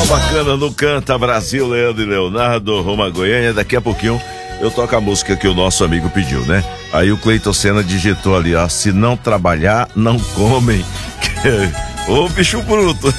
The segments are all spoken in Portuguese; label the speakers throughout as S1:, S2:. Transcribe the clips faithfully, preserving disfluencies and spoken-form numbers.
S1: bacana no Canta Brasil, Leandro e Leonardo, Roma Goiânia. Daqui a pouquinho eu toco a música que o nosso amigo pediu, né? Aí o Cleiton Senna digitou ali, ó: se não trabalhar, não comem. Ô bicho bruto.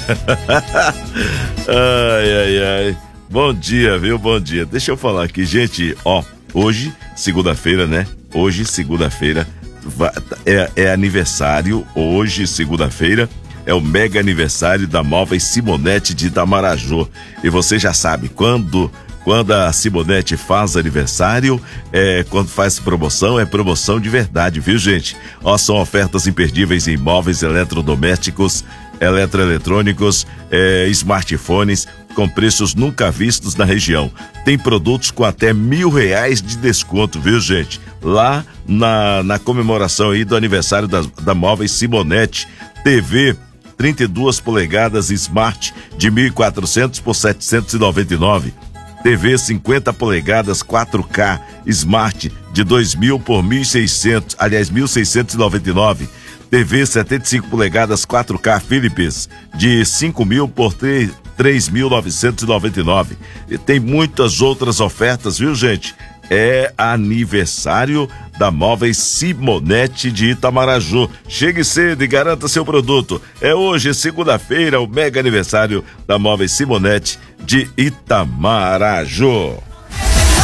S1: Ai, ai, ai. Bom dia, viu? Bom dia. Deixa eu falar aqui, gente, ó, hoje, segunda-feira, né? Hoje, segunda-feira, é, é aniversário, hoje, segunda-feira, é o mega aniversário da Móveis Simonete de Itamaraju. E você já sabe, quando, quando a Simonete faz aniversário, é, quando faz promoção, é promoção de verdade, viu, gente? Ó, são ofertas imperdíveis em móveis eletrodomésticos, eletroeletrônicos, é, smartphones, com preços nunca vistos na região. Tem produtos com até mil reais de desconto, viu, gente? Lá na, na comemoração aí do aniversário da, da Móveis Simonete. T V trinta e duas polegadas Smart de mil e quatrocentos por setecentos e noventa e nove. T V cinquenta polegadas quatro K Smart de dois mil por mil e seiscentos, aliás, mil seiscentos e noventa e nove. T V setenta e cinco polegadas quatro K Philips de cinco mil por três mil novecentos e noventa e nove. E tem muitas outras ofertas, viu, gente? É aniversário da Móveis Simonete de Itamaraju. Chegue cedo e garanta seu produto. É hoje, segunda-feira, o mega aniversário da Móveis Simonete de Itamaraju.